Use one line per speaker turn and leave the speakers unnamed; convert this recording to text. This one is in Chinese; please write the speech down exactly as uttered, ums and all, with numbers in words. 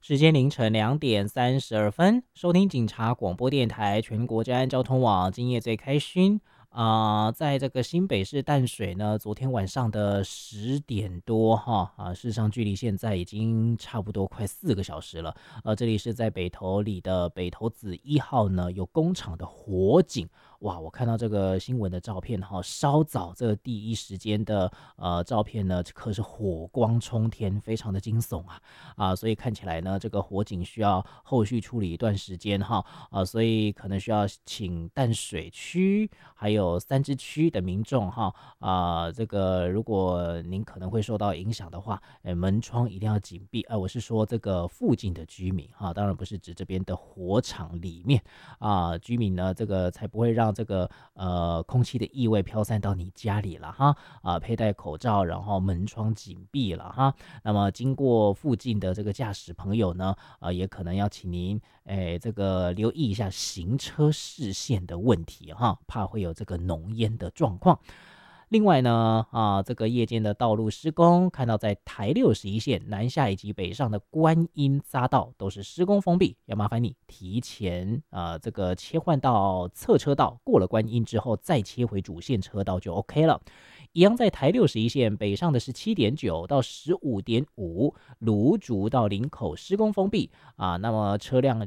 时间凌晨两点三十二分，收听警察广播电台全国治安交通网，今夜最开心啊、呃在这个新北市淡水呢，昨天晚上的十点多哈啊，事实上距离现在已经差不多快四个小时了。呃，这里是在北投里的北投子一号呢，有工厂的火警。哇，我看到这个新闻的照片哈，稍早这个第一时间的呃照片呢，可是火光冲天，非常的惊悚啊。啊，所以看起来呢，这个火警需要后续处理一段时间哈，啊，所以可能需要请淡水区还有三支区的民众哈，啊，这个如果您可能会受到影响的话，哎，门窗一定要紧闭。哎、我是说这个附近的居民哈，当然不是指这边的火场里面啊，居民呢，这个才不会让这个呃空气的异味飘散到你家里了哈，啊，佩戴口罩，然后门窗紧闭了哈。那么经过附近的这个驾驶朋友呢，呃，也可能要请您，哎，这个留意一下行车视线的问题哈，怕会有这个浓烟的状况。另外呢，啊，这个夜间的道路施工，看到在台六十一线南下以及北上的观音匝道都是施工封闭，要麻烦你提前啊、呃，这个切换到侧车道，过了观音之后再切回主线车道就 OK 了。一样在台六十一线北上的是七点九到十五点五，芦竹到林口施工封闭啊，那么车辆